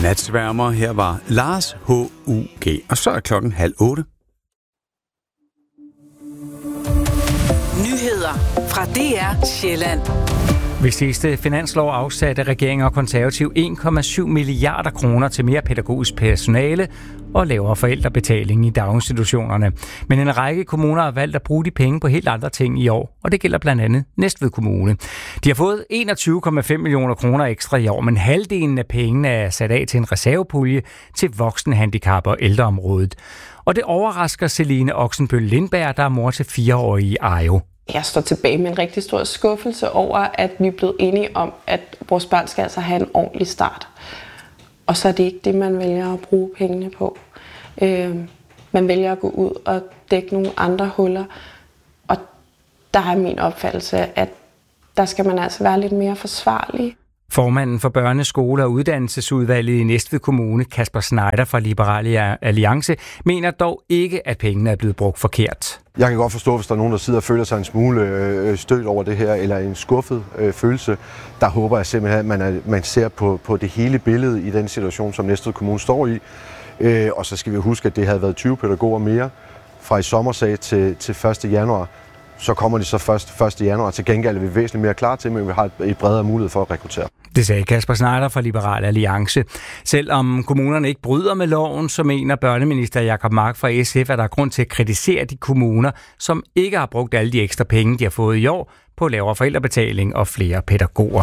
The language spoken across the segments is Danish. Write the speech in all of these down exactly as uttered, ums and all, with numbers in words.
Natsværmer. Her var Lars H U G. Og så er klokken halv otte. Nyheder fra D R Sjælland. Ved sidste finanslov afsatte regeringen og konservativ en komma syv milliarder kroner til mere pædagogisk personale og lavere forældrebetaling i daginstitutionerne. Men en række kommuner har valgt at bruge de penge på helt andre ting i år, og det gælder blandt andet Næstved Kommune. De har fået enogtyve komma fem millioner kroner ekstra i år, men halvdelen af pengene er sat af til en reservepulje til voksenhandicap og ældreområdet. Og det overrasker Celine Oxenbøl Lindberg, der er mor til fireårige Ajo. Jeg står tilbage med en rigtig stor skuffelse over, at vi er blevet enige om, at vores børn skal altså have en ordentlig start. Og så er det ikke det, man vælger at bruge pengene på. Øh, man vælger at gå ud og dække nogle andre huller. Og der er min opfattelse, at der skal man altså være lidt mere forsvarlig. Formanden for Børneskole- og Uddannelsesudvalget i Næstved Kommune, Kasper Schneider fra Liberal Alliance, mener dog ikke, at pengene er blevet brugt forkert. Jeg kan godt forstå, hvis der er nogen, der sidder og føler sig en smule stødt over det her, eller en skuffet øh, følelse. Der håber jeg simpelthen, at man, er, man ser på, på det hele billede i den situation, som Næstved Kommune står i. Øh, og så skal vi huske, at det havde været tyve pædagoger mere fra i sommersag til, til første januar. Så kommer de så først første januar. Til gengæld er vi væsentligt mere klar til, men vi har et bredere mulighed for at rekruttere. Det sagde Kasper Schneider fra Liberal Alliance. Selvom kommunerne ikke bryder med loven, så mener børneminister Jacob Mark fra S F, at der er grund til at kritisere de kommuner, som ikke har brugt alle de ekstra penge, de har fået i år, på lavere forældrebetaling og flere pædagoger.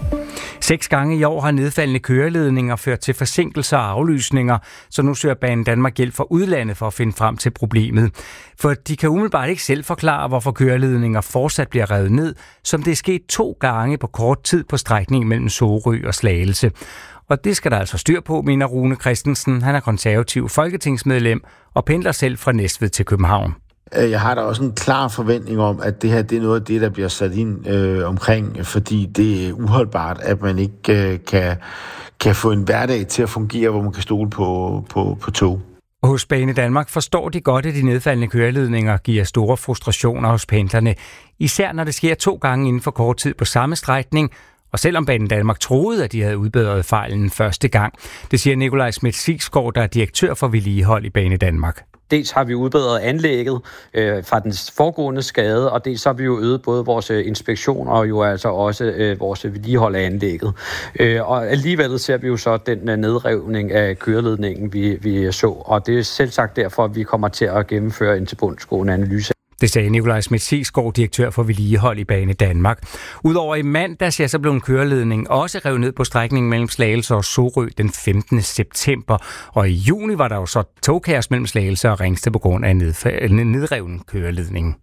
Seks gange i år har nedfaldende køreledninger ført til forsinkelser og aflysninger, så nu søger Banedanmark hjælp fra udlandet for at finde frem til problemet. For de kan umiddelbart ikke selv forklare, hvorfor køreledninger fortsat bliver revet ned, som det er sket to gange på kort tid på strækningen mellem Sorø og Slagelse. Og det skal der altså styr på, mener Rune Christensen. Han er konservativ folketingsmedlem og pendler selv fra Næstved til København. Jeg har da også en klar forventning om, at det her det er noget af det, der bliver sat ind øh, omkring, fordi det er uholdbart, at man ikke øh, kan, kan få en hverdag til at fungere, hvor man kan stole på, på, på tog. Hos Banedanmark forstår de godt, at de nedfaldende køreledninger giver store frustrationer hos pendlerne, især når det sker to gange inden for kort tid på samme strækning, og selvom Banedanmark troede, at de havde udbedret fejlen første gang. Det siger Nikolaj Schmidt-Sigsgaard, der er direktør for vedligehold i Banedanmark. Dels har vi udbedret anlægget øh, fra den foregående skade, og dels har vi jo øget både vores inspektion og jo altså også øh, vores vedligehold af anlægget. Øh, og alligevel ser vi jo så den nedrevning af køreledningen, vi, vi så, og det er selvsagt derfor, at vi kommer til at gennemføre en tilbundsgående analyse. Det sagde Nikolaj Schmidt-Sigsgaard, direktør for vedligehold i Banedanmark. Udover i mandags, ja, så blev en køreledning også revet ned på strækningen mellem Slagelse og Sorø den femtende september. Og i juni var der jo så togkaos mellem Slagelse og Ringsted på grund af en nedreven køreledning.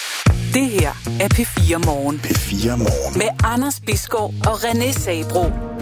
Det her er P fire Morgen. P fire Morgen. Med Anders Bisgaard og René Sabro.